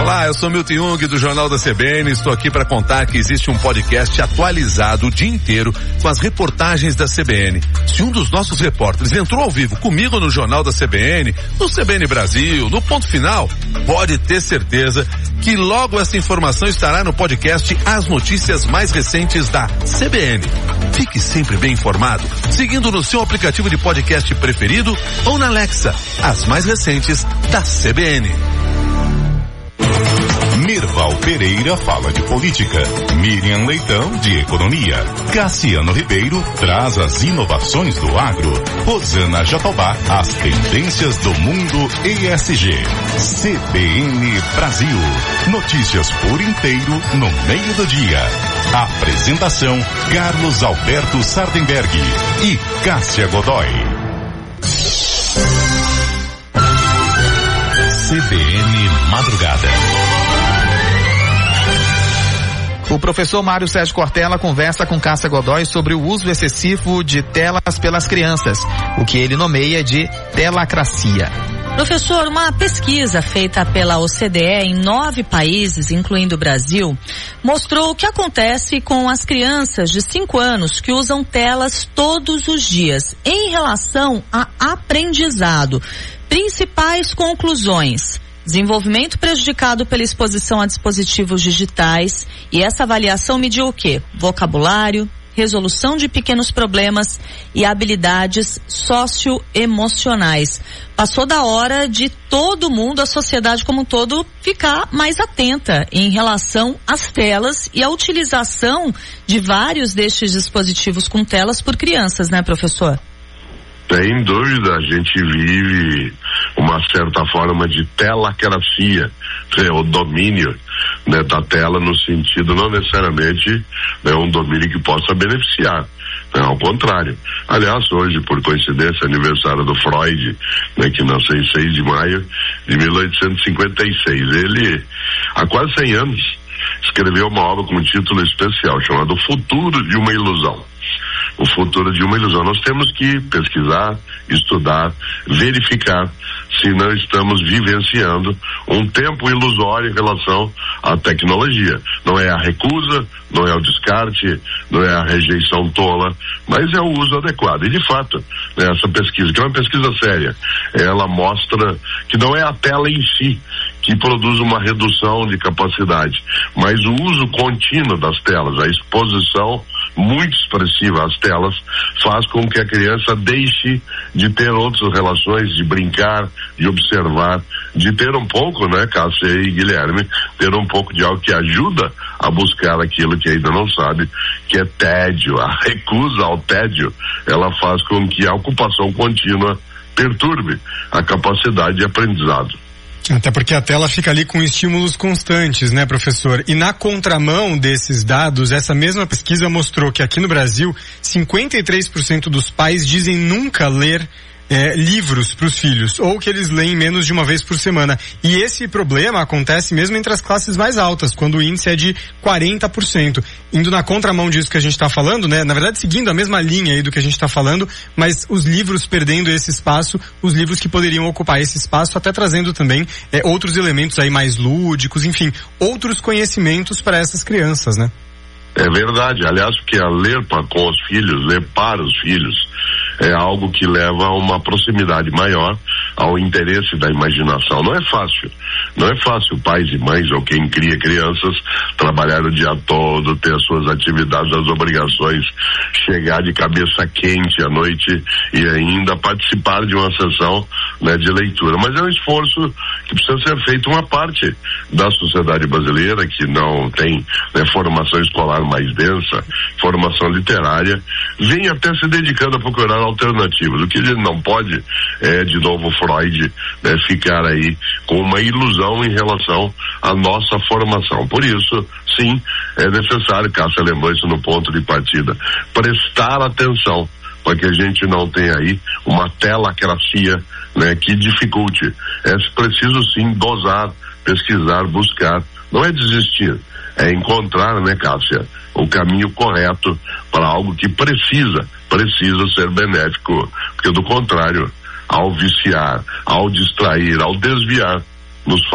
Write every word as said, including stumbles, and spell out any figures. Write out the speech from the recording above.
Olá, eu sou Milton Jung do Jornal da C B N. Estou aqui para contar que existe um podcast atualizado o dia inteiro com as reportagens da C B N. Se um dos nossos repórteres entrou ao vivo comigo no Jornal da C B N, no C B N Brasil, no Ponto Final, pode ter certeza que logo essa informação estará no podcast As Notícias Mais Recentes da C B N. Fique sempre bem informado, seguindo no seu aplicativo de podcast preferido ou na Alexa, as mais recentes da C B N. Mirval Pereira fala de política, Miriam Leitão de economia, Cassiano Ribeiro traz as inovações do agro, Rosana Jatobá as tendências do mundo E S G. C B N Brasil, notícias por inteiro no meio do dia. Apresentação Carlos Alberto Sardenberg e Cássia Godoy. C B N Madrugada. O professor Mário Sérgio Cortella conversa com Cássia Godoy sobre o uso excessivo de telas pelas crianças, o que ele nomeia de telacracia. Professor, uma pesquisa feita pela O C D E em nove países, incluindo o Brasil, mostrou o que acontece com as crianças de cinco anos que usam telas todos os dias em relação a aprendizado. Principais conclusões: desenvolvimento prejudicado pela exposição a dispositivos digitais, e essa avaliação mediu o quê? Vocabulário, resolução de pequenos problemas e habilidades socioemocionais. Passou da hora de todo mundo, a sociedade como um todo, ficar mais atenta em relação às telas e à utilização de vários destes dispositivos com telas por crianças, né, professor? Sem dúvida, a gente vive uma certa forma de telacracia, é o domínio, né, da tela, no sentido não necessariamente é, um domínio que possa beneficiar, né, ao contrário. Aliás, hoje, por coincidência, aniversário do Freud, né, que nasceu em seis de maio de mil oitocentos e cinquenta e seis. Ele, há quase cem anos, escreveu uma obra com um título especial chamado O Futuro de uma Ilusão. O futuro de uma ilusão. Nós temos que pesquisar, estudar, verificar se não estamos vivenciando um tempo ilusório em relação à tecnologia. Não é a recusa, não é o descarte, não é a rejeição tola, mas é o uso adequado. E de fato, né, essa pesquisa, que é uma pesquisa séria, ela mostra que não é a tela em si que produz uma redução de capacidade, mas o uso contínuo das telas, a exposição muito expressiva às telas, faz com que a criança deixe de ter outras relações, de brincar, de observar, de ter um pouco, né, Cássia e Guilherme, ter um pouco de algo que ajuda a buscar aquilo que ainda não sabe, que é tédio. A recusa ao tédio, ela faz com que a ocupação contínua perturbe a capacidade de aprendizado. Até porque a tela fica ali com estímulos constantes, né, professor? E na contramão desses dados, essa mesma pesquisa mostrou que aqui no Brasil, cinquenta e três por cento dos pais dizem nunca ler É, livros para os filhos, ou que eles leem menos de uma vez por semana. E esse problema acontece mesmo entre as classes mais altas, quando o índice é de quarenta por cento. Indo na contramão disso que a gente está falando, né? Na verdade, seguindo a mesma linha aí do que a gente está falando, mas os livros perdendo esse espaço, os livros que poderiam ocupar esse espaço, até trazendo também é, outros elementos aí mais lúdicos, enfim, outros conhecimentos para essas crianças, né? É verdade. Aliás, porque a ler pra, com os filhos, ler para os filhos, é algo que leva a uma proximidade maior ao interesse da imaginação. Não é fácil. Não é fácil pais e mães, ou quem cria crianças, trabalhar o dia todo, ter as suas atividades, as obrigações, chegar de cabeça quente à noite e ainda participar de uma sessão, né, de leitura. Mas é um esforço que precisa ser feito. Uma parte da sociedade brasileira que não tem, né, formação escolar mais densa, formação literária, vem até se dedicando a procurar alternativas. O que ele não pode é, de novo, Freud, né, ficar aí com uma ilusão em relação à nossa formação. Por isso, sim, é necessário, Cássia lembrou isso no ponto de partida, prestar atenção para que a gente não tenha aí uma telacracia, né, que dificulte. É preciso sim dosar, pesquisar, buscar. Não é desistir, é encontrar, né, Cássia, o caminho correto para algo que precisa, precisa ser benéfico, porque do contrário, ao viciar, ao distrair, ao desviar, nos